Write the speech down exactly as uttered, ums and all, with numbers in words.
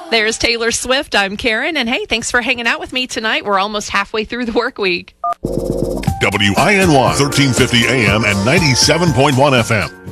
There's Taylor Swift. I'm Karen, and hey, thanks for hanging out with me tonight. We're almost halfway through the work week. W I N Y, thirteen fifty A M and ninety-seven point one F M.